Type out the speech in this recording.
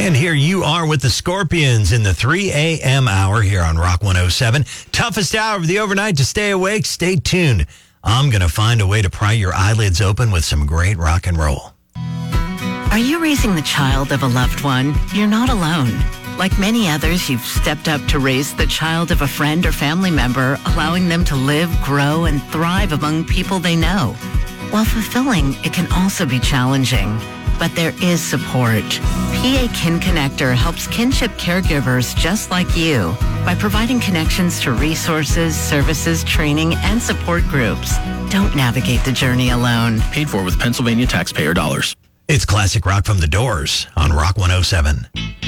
And here you are with the Scorpions in the 3 a.m. hour here on Rock 107. Toughest hour of the overnight to stay awake. Stay tuned. I'm going to find a way to pry your eyelids open with some great rock and roll. Are you raising the child of a loved one? You're not alone. Like many others, you've stepped up to raise the child of a friend or family member, allowing them to live, grow, and thrive among people they know. While fulfilling, it can also be challenging. But there is support. PA Kin Connector helps kinship caregivers just like you by providing connections to resources, services, training, and support groups. Don't navigate the journey alone. Paid for with Pennsylvania taxpayer dollars. It's classic rock from The Doors on Rock 107.